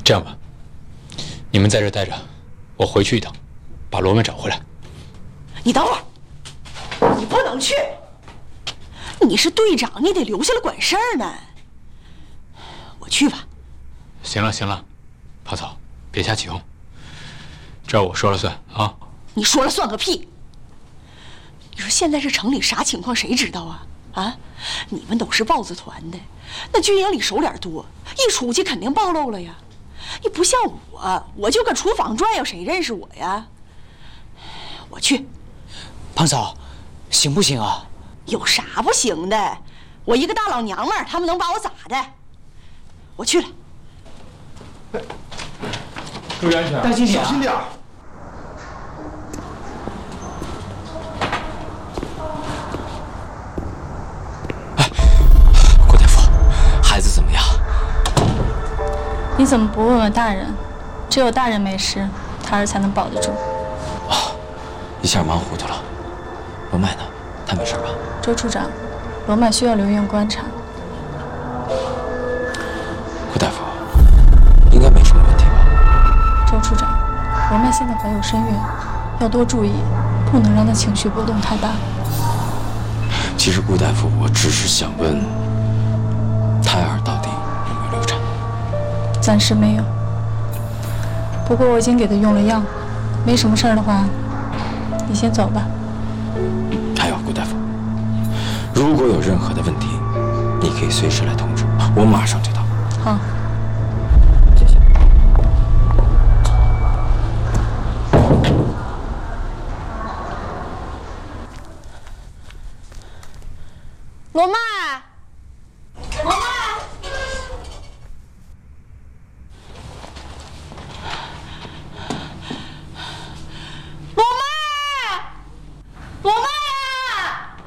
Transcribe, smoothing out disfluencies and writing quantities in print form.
这样吧，你们在这待着，我回去一趟，把罗曼找回来。 你等会儿，你不能去。你是队长，你得留下来管事儿呢。我去吧。 行了行了，泡草，别瞎起哄。这我说了算啊！ 你说了算个屁！你说现在这城里啥情况，谁知道啊？啊，你们都是豹子团的，那军营里手脸多，一出去肯定暴露了呀。你不像我就搁厨房转悠，谁认识我呀？我去。 胖嫂，行不行啊？ 有啥不行的？我一个大老娘们儿，他们能把我咋的？我去了。 注意安全， 当心点， 小心点。 顾大夫，孩子怎么样？ 你怎么不问问大人？只有大人没事，他儿才能保得住。 哦，一下忙糊涂了。罗麦呢？他没事吧？ 周处长，罗曼需要留院观察。 顾大夫，应该没什么问题吧？ 周处长，罗曼现在怀有身孕，要多注意，不能让他情绪波动太大。 其实顾大夫，我只是想问，胎儿到底有没有流产？ 暂时没有，不过我已经给他用了药，没什么事儿的话，你先走吧。 还有顾大夫，如果有任何的问题，你可以随时来通知，我马上就到。 好。 谢谢。 罗曼。